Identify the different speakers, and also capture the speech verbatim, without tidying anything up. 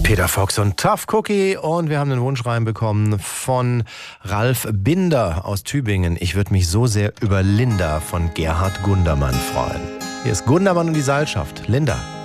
Speaker 1: Peter Fox und Tough Cookie, und wir haben einen Wunsch reinbekommen von Ralf Binder aus Tübingen. Ich würde mich so sehr über Linda von Gerhard Gundermann freuen. Hier ist Gundermann und die Seilschaft. Linda.